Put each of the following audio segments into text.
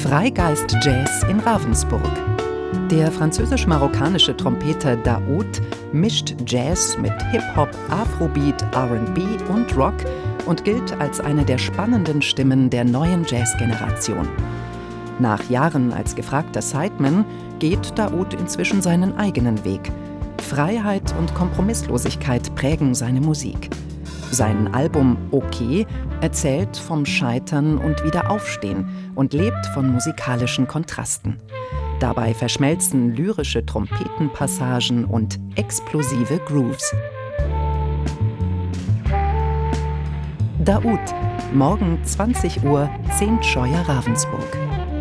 Freigeist Jazz in Ravensburg. Der französisch-marokkanische Trompeter Daoud mischt Jazz mit Hip-Hop, Afrobeat, R&B und Rock und gilt als eine der spannenden Stimmen der neuen Jazz-Generation. Nach Jahren als gefragter Sideman geht Daoud inzwischen seinen eigenen Weg. Freiheit und Kompromisslosigkeit prägen seine Musik. Sein Album Okay erzählt vom Scheitern und Wiederaufstehen und lebt von musikalischen Kontrasten. Dabei verschmelzen lyrische Trompetenpassagen und explosive Grooves. Daoud, morgen 20 Uhr, Zehntscheuer Ravensburg.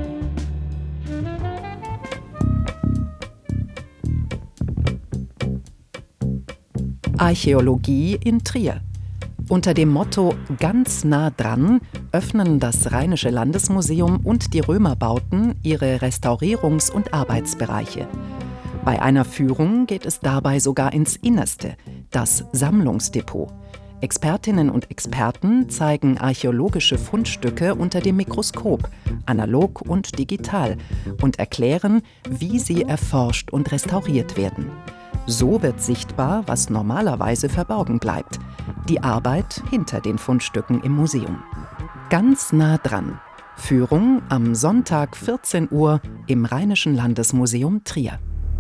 Archäologie in Trier. Unter dem Motto »Ganz nah dran« öffnen das Rheinische Landesmuseum und die Römerbauten ihre Restaurierungs- und Arbeitsbereiche. Bei einer Führung geht es dabei sogar ins Innerste, das Sammlungsdepot. Expertinnen und Experten zeigen archäologische Fundstücke unter dem Mikroskop, analog und digital, und erklären, wie sie erforscht und restauriert werden. So wird sichtbar, was normalerweise verborgen bleibt: die Arbeit hinter den Fundstücken im Museum. Ganz nah dran. Führung am Sonntag 14 Uhr im Rheinischen Landesmuseum Trier.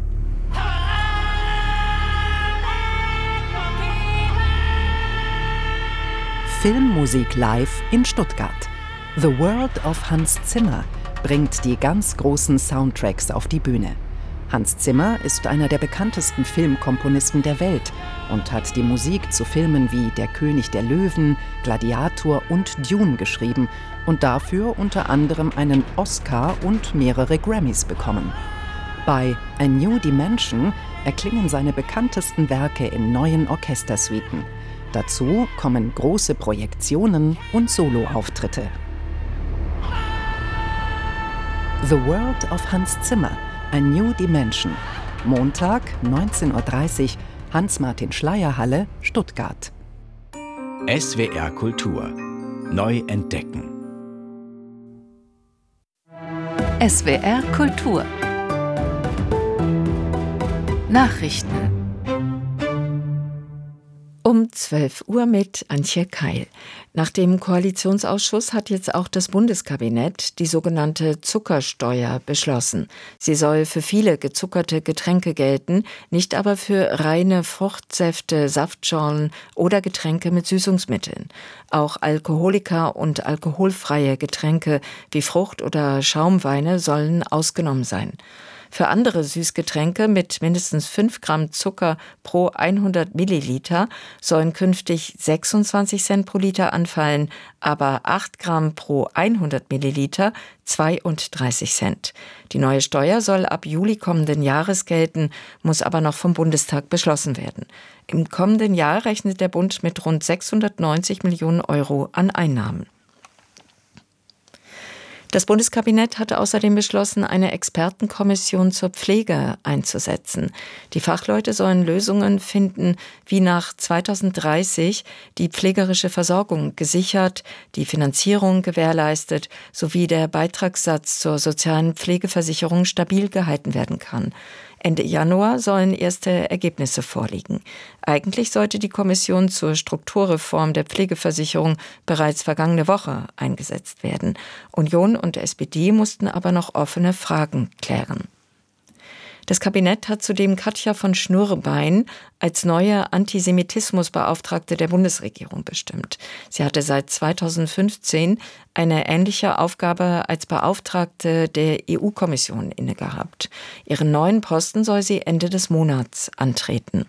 Filmmusik live in Stuttgart. The World of Hans Zimmer bringt die ganz großen Soundtracks auf die Bühne. Hans Zimmer ist einer der bekanntesten Filmkomponisten der Welt und hat die Musik zu Filmen wie Der König der Löwen, Gladiator und Dune geschrieben und dafür unter anderem einen Oscar und mehrere Grammys bekommen. Bei A New Dimension erklingen seine bekanntesten Werke in neuen Orchestersuiten. Dazu kommen große Projektionen und Soloauftritte. The World of Hans Zimmer, A New Dimension. Montag, 19:30 Uhr, Hans-Martin-Schleyer-Halle, Stuttgart. SWR Kultur. Neu entdecken. SWR Kultur. Nachrichten. Um 12 Uhr mit Antje Keil. Nach dem Koalitionsausschuss hat jetzt auch das Bundeskabinett die sogenannte Zuckersteuer beschlossen. Sie soll für viele gezuckerte Getränke gelten, nicht aber für reine Fruchtsäfte, Saftschorlen oder Getränke mit Süßungsmitteln. Auch Alkoholiker und alkoholfreie Getränke wie Frucht- oder Schaumweine sollen ausgenommen sein. Für andere Süßgetränke mit mindestens 5 Gramm Zucker pro 100 Milliliter sollen künftig 26 Cent pro Liter anfallen, aber 8 Gramm pro 100 Milliliter 32 Cent. Die neue Steuer soll ab Juli kommenden Jahres gelten, muss aber noch vom Bundestag beschlossen werden. Im kommenden Jahr rechnet der Bund mit rund 690 Millionen Euro an Einnahmen. Das Bundeskabinett hatte außerdem beschlossen, eine Expertenkommission zur Pflege einzusetzen. Die Fachleute sollen Lösungen finden, wie nach 2030 die pflegerische Versorgung gesichert, die Finanzierung gewährleistet sowie der Beitragssatz zur sozialen Pflegeversicherung stabil gehalten werden kann. Ende Januar sollen erste Ergebnisse vorliegen. Eigentlich sollte die Kommission zur Strukturreform der Pflegeversicherung bereits vergangene Woche eingesetzt werden. Union und SPD mussten aber noch offene Fragen klären. Das Kabinett hat zudem Katja von Schnurbein als neue Antisemitismusbeauftragte der Bundesregierung bestimmt. Sie hatte seit 2015 eine ähnliche Aufgabe als Beauftragte der EU-Kommission innegehabt. Ihren neuen Posten soll sie Ende des Monats antreten.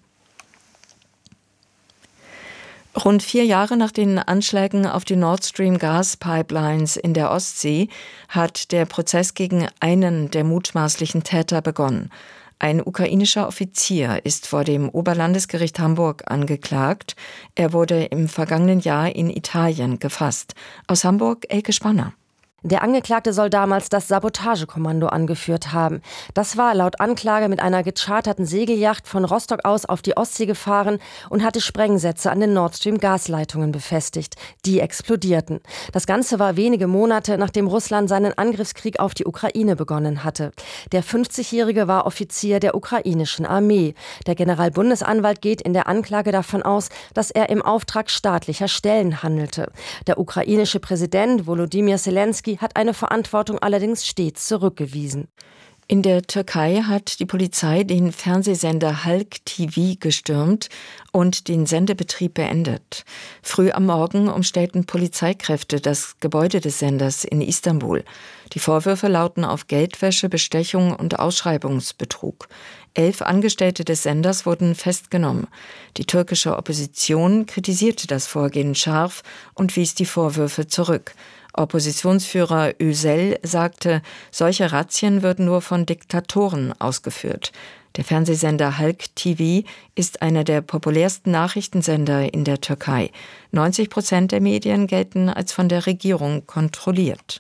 Rund 4 Jahre nach den Anschlägen auf die Nord Stream Gaspipelines in der Ostsee hat der Prozess gegen einen der mutmaßlichen Täter begonnen. Ein ukrainischer Offizier ist vor dem Oberlandesgericht Hamburg angeklagt. Er wurde im vergangenen Jahr in Italien gefasst. Aus Hamburg Elke Spanner. Der Angeklagte soll damals das Sabotagekommando angeführt haben. Das war laut Anklage mit einer gecharterten Segelyacht von Rostock aus auf die Ostsee gefahren und hatte Sprengsätze an den Nord Stream Gasleitungen befestigt. Die explodierten. Das Ganze war wenige Monate, nachdem Russland seinen Angriffskrieg auf die Ukraine begonnen hatte. Der 50-Jährige war Offizier der ukrainischen Armee. Der Generalbundesanwalt geht in der Anklage davon aus, dass er im Auftrag staatlicher Stellen handelte. Der ukrainische Präsident Volodymyr Zelensky hat eine Verantwortung allerdings stets zurückgewiesen. In der Türkei hat die Polizei den Fernsehsender Halk TV gestürmt und den Sendebetrieb beendet. Früh am Morgen umstellten Polizeikräfte das Gebäude des Senders in Istanbul. Die Vorwürfe lauten auf Geldwäsche, Bestechung und Ausschreibungsbetrug. 11 Angestellte des Senders wurden festgenommen. Die türkische Opposition kritisierte das Vorgehen scharf und wies die Vorwürfe zurück. Oppositionsführer Özel sagte, solche Razzien würden nur von Diktatoren ausgeführt. Der Fernsehsender Halk TV ist einer der populärsten Nachrichtensender in der Türkei. 90% der Medien gelten als von der Regierung kontrolliert.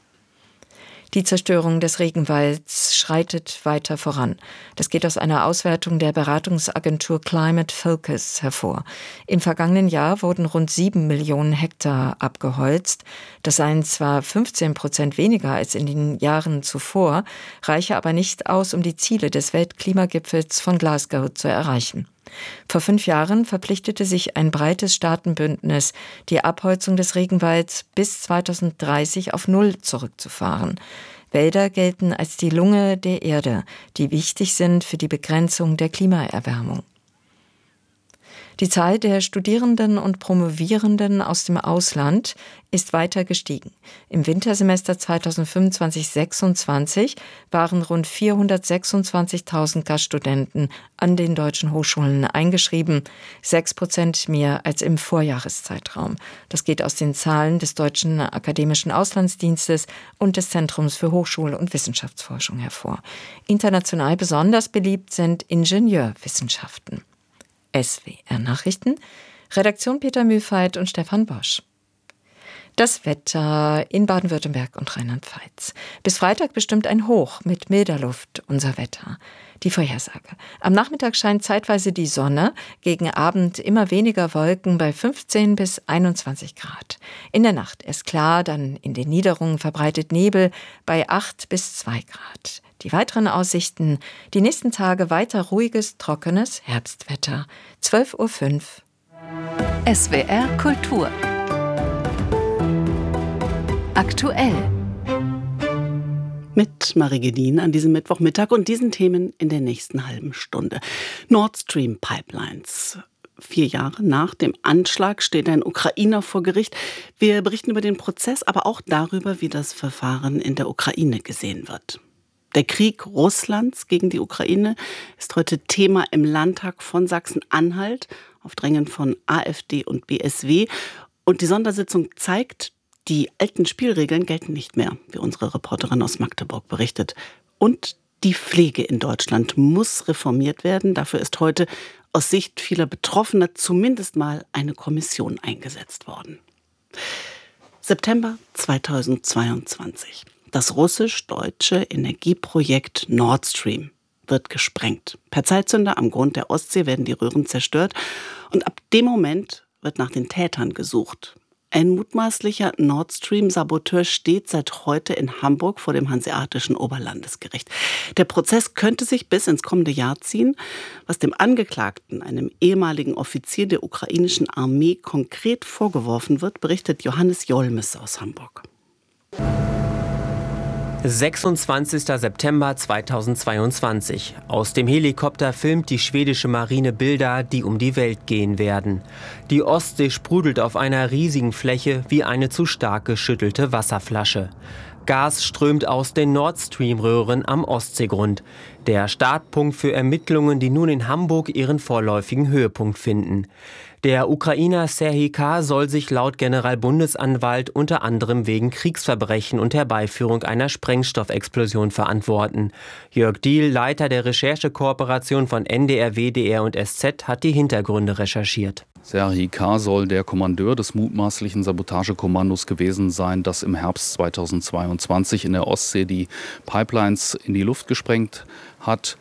Die Zerstörung des Regenwalds schreitet weiter voran. Das geht aus einer Auswertung der Beratungsagentur Climate Focus hervor. Im vergangenen Jahr wurden rund 7 Millionen Hektar abgeholzt. Das seien zwar 15% weniger als in den Jahren zuvor, reiche aber nicht aus, um die Ziele des Weltklimagipfels von Glasgow zu erreichen. Vor 5 Jahren verpflichtete sich ein breites Staatenbündnis, die Abholzung des Regenwalds bis 2030 auf Null zurückzufahren. Wälder gelten als die Lunge der Erde, die wichtig sind für die Begrenzung der Klimaerwärmung. Die Zahl der Studierenden und Promovierenden aus dem Ausland ist weiter gestiegen. Im Wintersemester 2025/26 waren rund 426.000 Gaststudenten an den deutschen Hochschulen eingeschrieben, 6% mehr als im Vorjahreszeitraum. Das geht aus den Zahlen des Deutschen Akademischen Auslandsdienstes und des Zentrums für Hochschul- und Wissenschaftsforschung hervor. International besonders beliebt sind Ingenieurwissenschaften. SWR Nachrichten, Redaktion Peter Mühlfeit und Stefan Bosch. Das Wetter in Baden-Württemberg und Rheinland-Pfalz. Bis Freitag bestimmt ein Hoch mit milder Luft unser Wetter. Die Vorhersage. Am Nachmittag scheint zeitweise die Sonne, gegen Abend immer weniger Wolken bei 15 bis 21 Grad. In der Nacht erst klar, dann in den Niederungen verbreitet Nebel bei 8 bis 2 Grad. Die weiteren Aussichten, die nächsten Tage weiter ruhiges, trockenes Herbstwetter. 12:05 Uhr. SWR Kultur. Aktuell. Mit Marie Gedin an diesem Mittwochmittag und diesen Themen in der nächsten halben Stunde. Nord Stream Pipelines. 4 Jahre nach dem Anschlag steht ein Ukrainer vor Gericht. Wir berichten über den Prozess, aber auch darüber, wie das Verfahren in der Ukraine gesehen wird. Der Krieg Russlands gegen die Ukraine ist heute Thema im Landtag von Sachsen-Anhalt auf Drängen von AfD und BSW. Und die Sondersitzung zeigt, die alten Spielregeln gelten nicht mehr, wie unsere Reporterin aus Magdeburg berichtet. Und die Pflege in Deutschland muss reformiert werden. Dafür ist heute aus Sicht vieler Betroffener zumindest mal eine Kommission eingesetzt worden. September 2022. Das russisch-deutsche Energieprojekt Nord Stream wird gesprengt. Per Zeitzünder am Grund der Ostsee werden die Röhren zerstört. Und ab dem Moment wird nach den Tätern gesucht. Ein mutmaßlicher Nord Stream-Saboteur steht seit heute in Hamburg vor dem Hanseatischen Oberlandesgericht. Der Prozess könnte sich bis ins kommende Jahr ziehen. Was dem Angeklagten, einem ehemaligen Offizier der ukrainischen Armee, konkret vorgeworfen wird, berichtet Johannes Jolmes aus Hamburg. 26. September 2022. Aus dem Helikopter filmt die schwedische Marine Bilder, die um die Welt gehen werden. Die Ostsee sprudelt auf einer riesigen Fläche wie eine zu stark geschüttelte Wasserflasche. Gas strömt aus den Nord Stream-Röhren am Ostseegrund. Der Startpunkt für Ermittlungen, die nun in Hamburg ihren vorläufigen Höhepunkt finden. Der Ukrainer Serhij K. soll sich laut Generalbundesanwalt unter anderem wegen Kriegsverbrechen und Herbeiführung einer Sprengstoffexplosion verantworten. Jörg Diehl, Leiter der Recherchekooperation von NDR, WDR und SZ, hat die Hintergründe recherchiert. Serhij K. soll der Kommandeur des mutmaßlichen Sabotagekommandos gewesen sein, das im Herbst 2022 in der Ostsee die Pipelines in die Luft gesprengt hat.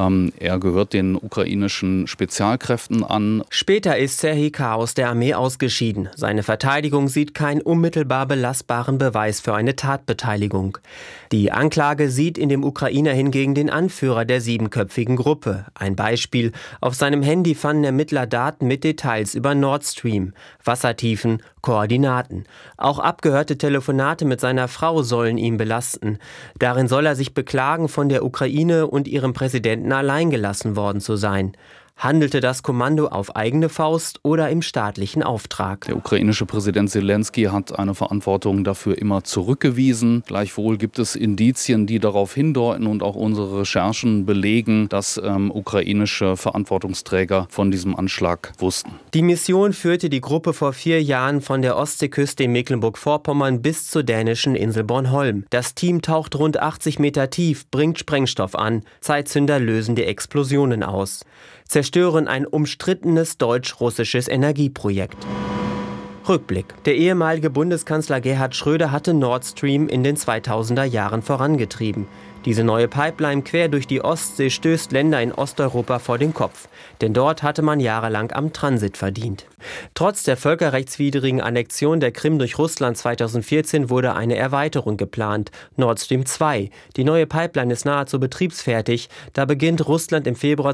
Er gehört den ukrainischen Spezialkräften an. Später ist Serhij K. aus der Armee ausgeschieden. Seine Verteidigung sieht keinen unmittelbar belastbaren Beweis für eine Tatbeteiligung. Die Anklage sieht in dem Ukrainer hingegen den Anführer der 7-köpfigen Gruppe. Ein Beispiel: Auf seinem Handy fanden Ermittler Daten mit Details über Nord Stream, Wassertiefen, Koordinaten. Auch abgehörte Telefonate mit seiner Frau sollen ihn belasten. Darin soll er sich beklagen, von der Ukraine und ihrem Präsidenten allein gelassen worden zu sein. Handelte das Kommando auf eigene Faust oder im staatlichen Auftrag? Der ukrainische Präsident Zelensky hat eine Verantwortung dafür immer zurückgewiesen. Gleichwohl gibt es Indizien, die darauf hindeuten und auch unsere Recherchen belegen, dass ukrainische Verantwortungsträger von diesem Anschlag wussten. Die Mission führte die Gruppe vor 4 Jahren von der Ostseeküste in Mecklenburg-Vorpommern bis zur dänischen Insel Bornholm. Das Team taucht rund 80 Meter tief, bringt Sprengstoff an. Zeitzünder lösen die Explosionen aus. Zerstören ein umstrittenes deutsch-russisches Energieprojekt. Rückblick. Der ehemalige Bundeskanzler Gerhard Schröder hatte Nord Stream in den 2000er Jahren vorangetrieben. Diese neue Pipeline quer durch die Ostsee stößt Länder in Osteuropa vor den Kopf. Denn dort hatte man jahrelang am Transit verdient. Trotz der völkerrechtswidrigen Annexion der Krim durch Russland 2014 wurde eine Erweiterung geplant, Nord Stream 2. Die neue Pipeline ist nahezu betriebsfertig. Da beginnt Russland im Februar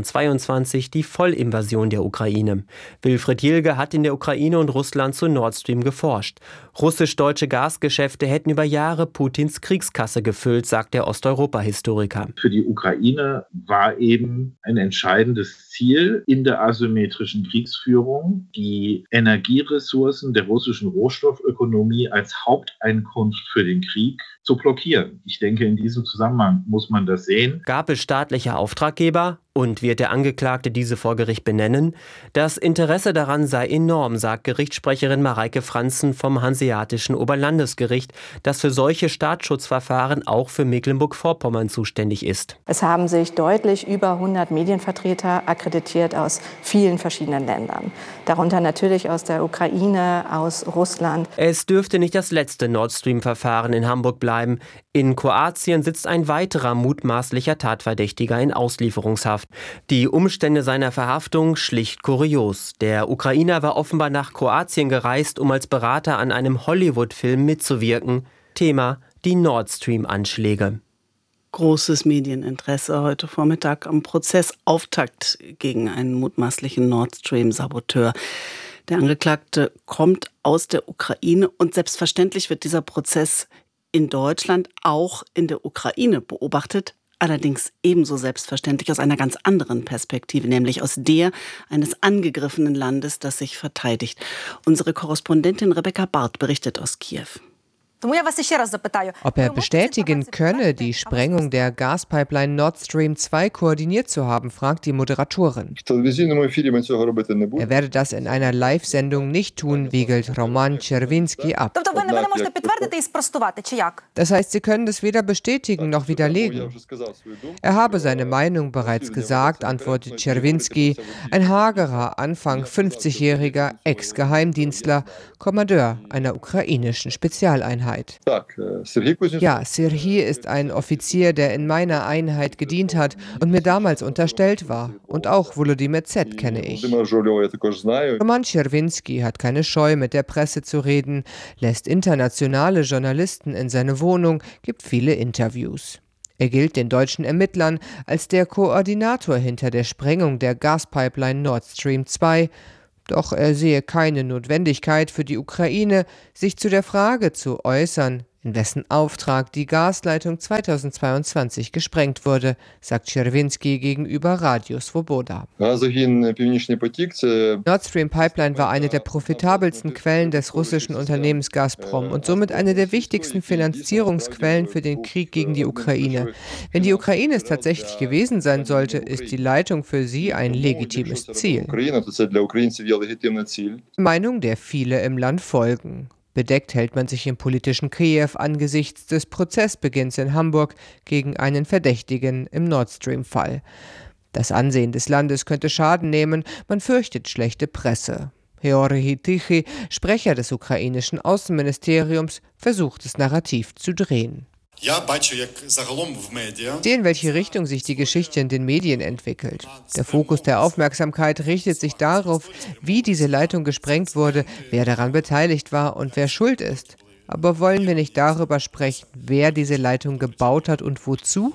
2022 die Vollinvasion der Ukraine. Wilfried Jilge hat in der Ukraine und Russland zu Nord Stream geforscht. Russisch-deutsche Gasgeschäfte hätten über Jahre Putins Kriegskasse gefüllt, sagt der Osteuropa-Historiker. Für die Ukraine war eben ein entscheidendes Ziel in der asymmetrischen Kriegsführung, die Energieressourcen der russischen Rohstoffökonomie als Haupteinkunft für den Krieg zu blockieren. Ich denke, in diesem Zusammenhang muss man das sehen. Gab es staatliche Auftraggeber? Und wird der Angeklagte diese vor Gericht benennen? Das Interesse daran sei enorm, sagt Gerichtssprecherin Mareike Franzen vom Hanseatischen Oberlandesgericht, das für solche Staatsschutzverfahren auch für Mecklenburg-Vorpommern zuständig ist. Es haben sich deutlich über 100 Medienvertreter akkreditiert aus vielen verschiedenen Ländern. Darunter natürlich aus der Ukraine, aus Russland. Es dürfte nicht das letzte Nord Stream-Verfahren in Hamburg bleiben. In Kroatien sitzt ein weiterer mutmaßlicher Tatverdächtiger in Auslieferungshaft. Die Umstände seiner Verhaftung schlicht kurios. Der Ukrainer war offenbar nach Kroatien gereist, um als Berater an einem Hollywood-Film mitzuwirken. Thema: die Nord Stream-Anschläge. Großes Medieninteresse heute Vormittag am Prozessauftakt gegen einen mutmaßlichen Nord Stream-Saboteur. Der Angeklagte kommt aus der Ukraine und selbstverständlich wird dieser Prozess in Deutschland, auch in der Ukraine beobachtet. Allerdings ebenso selbstverständlich aus einer ganz anderen Perspektive, nämlich aus der eines angegriffenen Landes, das sich verteidigt. Unsere Korrespondentin Rebecca Barth berichtet aus Kiew. Ob er bestätigen könne, die Sprengung der Gaspipeline Nord Stream 2 koordiniert zu haben, fragt die Moderatorin. Er werde das in einer Live-Sendung nicht tun, wiegelt Roman Czerwinski ab. Das heißt, Sie können es weder bestätigen noch widerlegen. Er habe seine Meinung bereits gesagt, antwortet Czerwinski, ein hagerer, Anfang 50-jähriger Ex-Geheimdienstler, Kommandeur einer ukrainischen Spezialeinheit. Ja, Serhij ist ein Offizier, der in meiner Einheit gedient hat und mir damals unterstellt war. Und auch Volodymyr Z. kenne ich. Roman Czerwinski hat keine Scheu, mit der Presse zu reden, lässt internationale Journalisten in seine Wohnung, gibt viele Interviews. Er gilt den deutschen Ermittlern als der Koordinator hinter der Sprengung der Gaspipeline Nord Stream 2. Doch er sehe keine Notwendigkeit für die Ukraine, sich zu der Frage zu äußern, in wessen Auftrag die Gasleitung 2022 gesprengt wurde, sagt Czerwinski gegenüber Radio Svoboda. Nord Stream Pipeline war eine der profitabelsten Quellen des russischen Unternehmens Gazprom und somit eine der wichtigsten Finanzierungsquellen für den Krieg gegen die Ukraine. Wenn die Ukraine es tatsächlich gewesen sein sollte, ist die Leitung für sie ein legitimes Ziel. Meinung, der viele im Land folgen. Bedeckt hält man sich im politischen Kiew angesichts des Prozessbeginns in Hamburg gegen einen Verdächtigen im Nord Stream-Fall. Das Ansehen des Landes könnte Schaden nehmen, man fürchtet schlechte Presse. Georgi Tichy, Sprecher des ukrainischen Außenministeriums, versucht das Narrativ zu drehen. Ich sehe, in welche Richtung sich die Geschichte in den Medien entwickelt. Der Fokus der Aufmerksamkeit richtet sich darauf, wie diese Leitung gesprengt wurde, wer daran beteiligt war und wer schuld ist. Aber wollen wir nicht darüber sprechen, wer diese Leitung gebaut hat und wozu?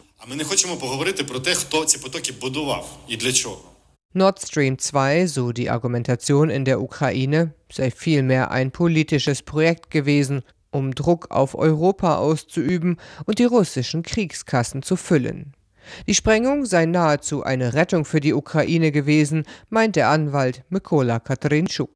Nord Stream 2, so die Argumentation in der Ukraine, sei vielmehr ein politisches Projekt gewesen, um Druck auf Europa auszuüben und die russischen Kriegskassen zu füllen. Die Sprengung sei nahezu eine Rettung für die Ukraine gewesen, meint der Anwalt Mykola Katrynchuk.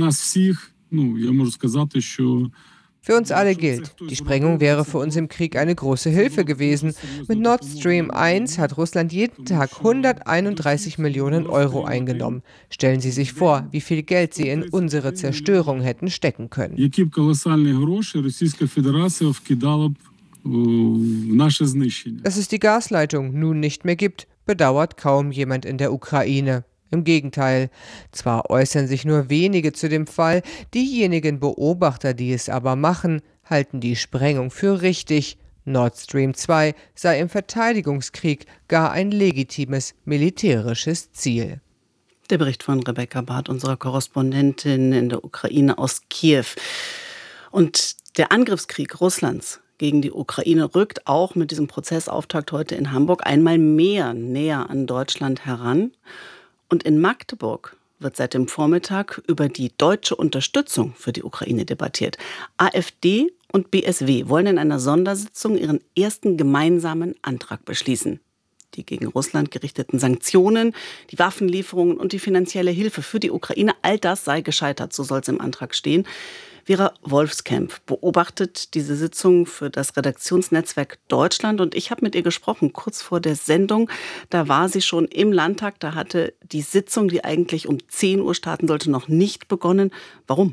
Für uns alle gilt, die Sprengung wäre für uns im Krieg eine große Hilfe gewesen. Mit Nord Stream 1 hat Russland jeden Tag 131 Millionen Euro eingenommen. Stellen Sie sich vor, wie viel Geld sie in unsere Zerstörung hätten stecken können. Dass es die Gasleitung nun nicht mehr gibt, bedauert kaum jemand in der Ukraine. Im Gegenteil, zwar äußern sich nur wenige zu dem Fall, diejenigen Beobachter, die es aber machen, halten die Sprengung für richtig. Nord Stream 2 sei im Verteidigungskrieg gar ein legitimes militärisches Ziel. Der Bericht von Rebecca Barth, unserer Korrespondentin in der Ukraine aus Kiew. Und der Angriffskrieg Russlands gegen die Ukraine rückt auch mit diesem Prozessauftakt heute in Hamburg einmal mehr näher an Deutschland heran. Und in Magdeburg wird seit dem Vormittag über die deutsche Unterstützung für die Ukraine debattiert. AfD und BSW wollen in einer Sondersitzung ihren ersten gemeinsamen Antrag beschließen. Die gegen Russland gerichteten Sanktionen, die Waffenlieferungen und die finanzielle Hilfe für die Ukraine, all das sei gescheitert, so soll es im Antrag stehen. Vera Wolfskamp beobachtet diese Sitzung für das Redaktionsnetzwerk Deutschland und ich habe mit ihr gesprochen, kurz vor der Sendung. Da war sie schon im Landtag, da hatte die Sitzung, die eigentlich um 10 Uhr starten sollte, noch nicht begonnen. Warum?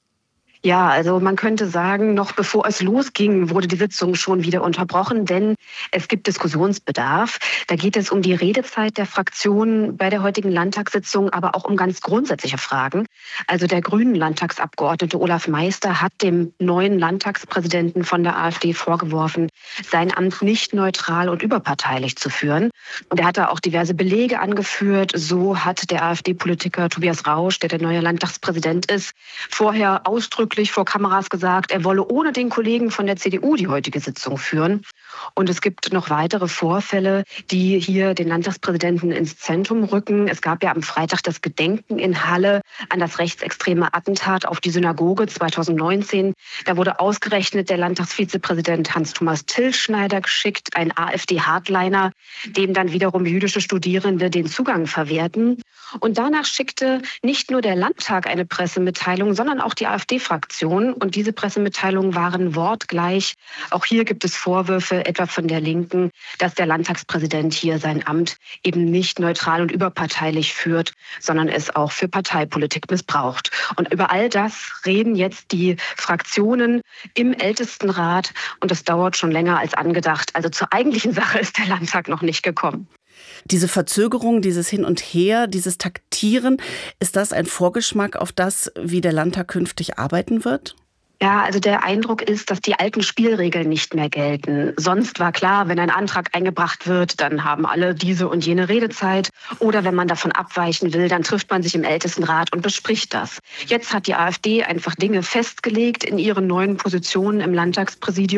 Ja, also man könnte sagen, noch bevor es losging, wurde die Sitzung schon wieder unterbrochen, denn es gibt Diskussionsbedarf. Da geht es um die Redezeit der Fraktionen bei der heutigen Landtagssitzung, aber auch um ganz grundsätzliche Fragen. Also der grünen Landtagsabgeordnete Olaf Meister hat dem neuen Landtagspräsidenten von der AfD vorgeworfen, sein Amt nicht neutral und überparteilich zu führen. Und er hat da auch diverse Belege angeführt. So hat der AfD-Politiker Tobias Rausch, der neue Landtagspräsident ist, vorher ausdrücklich vor Kameras gesagt, er wolle ohne den Kollegen von der CDU die heutige Sitzung führen. Und es gibt noch weitere Vorfälle, die hier den Landtagspräsidenten ins Zentrum rücken. Es gab ja am Freitag das Gedenken in Halle an das rechtsextreme Attentat auf die Synagoge 2019. Da wurde ausgerechnet der Landtagsvizepräsident Hans-Thomas Tilschneider geschickt, ein AfD-Hardliner, dem dann wiederum jüdische Studierende den Zugang verwehrten. Und danach schickte nicht nur der Landtag eine Pressemitteilung, sondern auch die AfD-Fraktion. Und diese Pressemitteilungen waren wortgleich. Auch hier gibt es Vorwürfe, etwa von der Linken, dass der Landtagspräsident hier sein Amt eben nicht neutral und überparteilich führt, sondern es auch für Parteipolitik missbraucht. Und über all das reden jetzt die Fraktionen im Ältestenrat. Und das dauert schon länger als angedacht. Also zur eigentlichen Sache ist der Landtag noch nicht gekommen. Diese Verzögerung, dieses Hin und Her, dieses Taktieren, ist das ein Vorgeschmack auf das, wie der Landtag künftig arbeiten wird? Ja, also der Eindruck ist, dass die alten Spielregeln nicht mehr gelten. Sonst war klar, wenn ein Antrag eingebracht wird, dann haben alle diese und jene Redezeit. Oder wenn man davon abweichen will, dann trifft man sich im Ältestenrat und bespricht das. Jetzt hat die AfD einfach Dinge festgelegt in ihren neuen Positionen im Landtagspräsidium.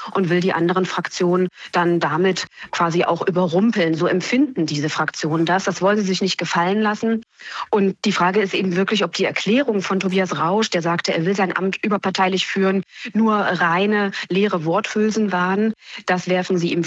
und will die anderen Fraktionen dann damit quasi auch überrumpeln. So empfinden diese Fraktionen das. Das wollen sie sich nicht gefallen lassen. Und die Frage ist eben wirklich, ob die Erklärung von Tobias Rausch, der sagte, er will sein Amt überparteilich führen, nur reine leere Worthülsen waren. Das werfen sie ihm